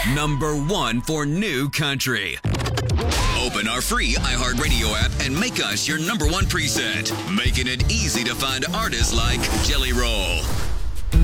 Number 1 for new country. Open our free iHeartRadio app and make us your number 1 preset, making it easy to find artists like Jelly Roll,